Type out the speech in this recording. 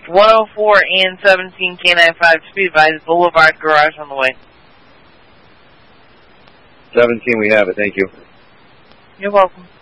104 and 17 K95 speed advise, Boulevard Garage on the way. 17, we have it. Thank you. You're welcome.